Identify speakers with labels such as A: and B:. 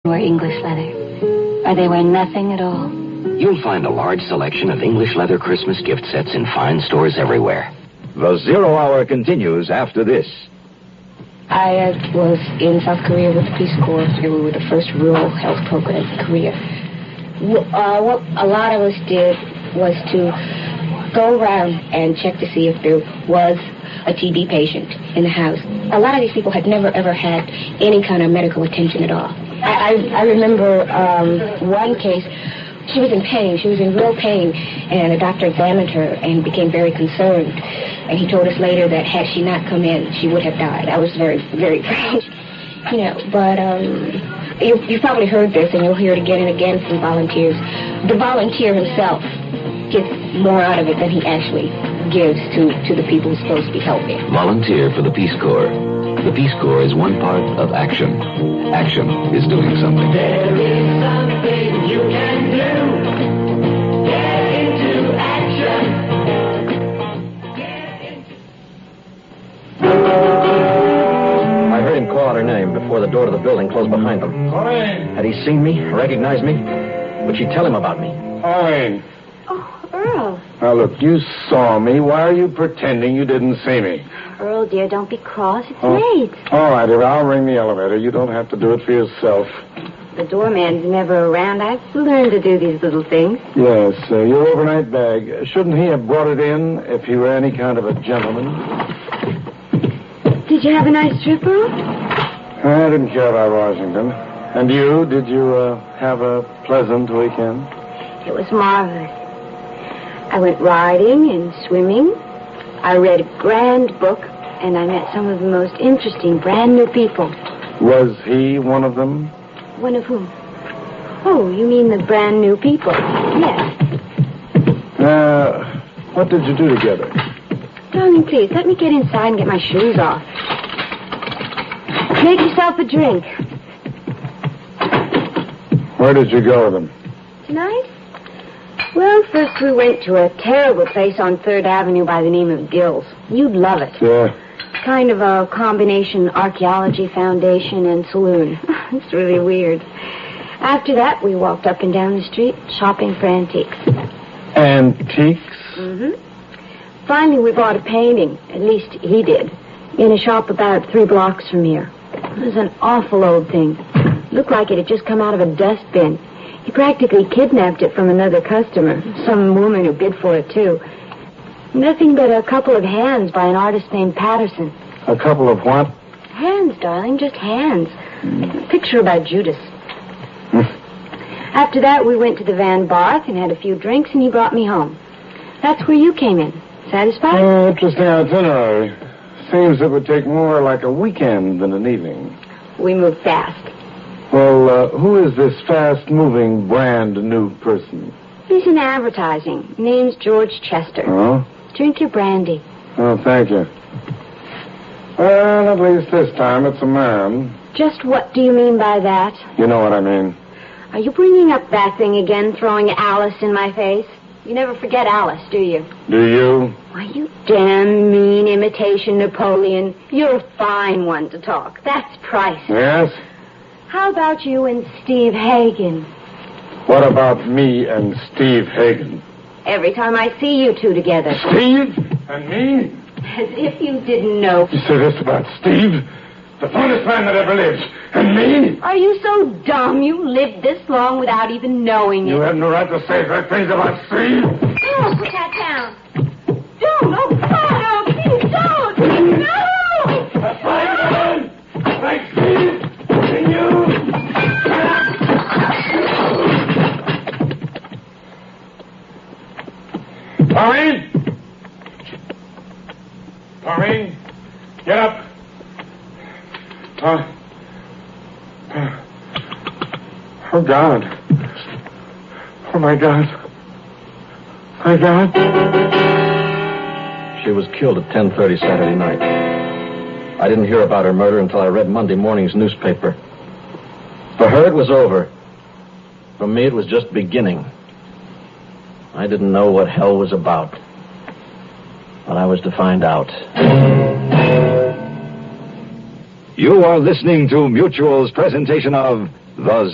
A: wear English leather, or they wear nothing at all.
B: You'll find a large selection of English leather Christmas gift sets in fine stores everywhere.
C: The Zero Hour continues after this.
D: I was in South Korea with the Peace Corps. We were the first rural health program in Korea. What a lot of us did was to go around and check to see if there was a TB patient in the house. A lot of these people had never, ever had any kind of medical attention at all. I remember one case. She was in pain. She was in real pain, and the doctor examined her and became very concerned. And he told us later that had she not come in, she would have died. I was very, very proud, But you've probably heard this, and you'll hear it again and again from volunteers. The volunteer himself gets more out of it than he actually gives to the people he's supposed to be helping.
C: Volunteer for the Peace Corps. The Peace Corps is one part of action. Action is doing something.
E: There is something you can do. Get into action.
F: I heard him call out her name before the door to the building closed behind them.
G: Pauline!
F: Had he seen me, recognized me? Would she tell him about me?
G: Pauline!
D: Oh, Earl.
G: Now, look, you saw me. Why are you pretending you didn't see me?
D: Earl, dear, don't be cross. It's late.
G: All right, I'll ring the elevator. You don't have to do it for yourself.
D: The doorman's never around. I've learned to do these little things.
G: Yes, your overnight bag. Shouldn't he have brought it in if he were any kind of a gentleman?
D: Did you have a nice trip, Earl?
G: I didn't care about Washington. And you? Did you have a pleasant weekend?
D: It was marvelous. I went riding and swimming. I read a grand book, and I met some of the most interesting brand new people.
G: Was he one of them?
D: One of whom? Oh, you mean the brand new people? Yes.
G: What did you do together?
D: Darling, please, let me get inside and get my shoes off. Make yourself a drink.
G: Where did you go with him?
D: Tonight? Well, first we went to a terrible place on 3rd Avenue by the name of Gill's. You'd love it.
G: Yeah.
D: Kind of a combination archaeology foundation and saloon. It's really weird. After that, we walked up and down the street shopping for antiques.
G: Antiques?
D: Mm-hmm. Finally, we bought a painting. At least he did. In a shop about 3 blocks from here. It was an awful old thing. Looked like it had just come out of a dustbin. He practically kidnapped it from another customer. Some woman who bid for it, too. Nothing but a couple of hands by an artist named Patterson.
G: A couple of what?
D: Hands, darling, just hands. A picture about Judas. After that, we went to the Van Barth and had a few drinks, and he brought me home. That's where you came in. Satisfied?
G: Interesting itinerary. Seems it would take more like a weekend than an evening.
D: We moved fast.
G: Well, who is this fast-moving, brand-new person?
D: He's in advertising. Name's George Chester.
G: Oh?
D: Drink your brandy.
G: Oh, thank you. Well, at least this time it's a man.
D: Just what do you mean by that?
G: You know what I mean.
D: Are you bringing up that thing again, throwing Alice in my face? You never forget Alice, do you?
G: Do you?
D: Why, you damn mean imitation Napoleon. You're a fine one to talk. That's priceless.
G: Yes?
D: How about you and Steve Hagen?
G: What about me and Steve Hagen?
D: Every time I see you two together.
G: Steve? And me?
D: As if you didn't know.
G: You say this about Steve? The finest man that ever lived. And me?
D: Are you so dumb you lived this long without even knowing it?
G: You have no right to say such things about Steve.
D: Oh, put that down. Don't. Oh, God, no, please don't. No!
G: That's right, man. Like Steve. And you. Pauline? Pauline? Get up. Oh, God. Oh, my God. My God.
F: She was killed at 10:30 Saturday night. I didn't hear about her murder until I read Monday morning's newspaper. For her, it was over. For me, it was just beginning. I didn't know what hell was about. But I was to find out.
C: You are listening to Mutual's presentation of The